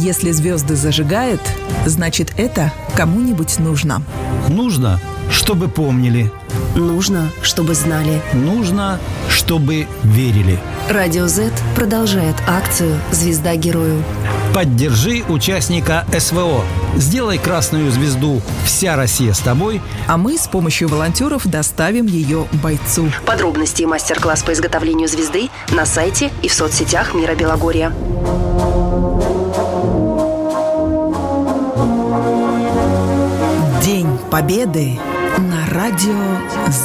Если звезды зажигают, значит, это кому-нибудь нужно. Нужно, чтобы помнили. Нужно, чтобы знали. Нужно, чтобы верили. Радио Z продолжает акцию «Звезда герою». Поддержи участника СВО. Сделай красную звезду «Вся Россия с тобой», а мы с помощью волонтеров доставим ее бойцу. Подробности и мастер-класс по изготовлению звезды на сайте и в соцсетях Мира Белогорья. День Победы на радио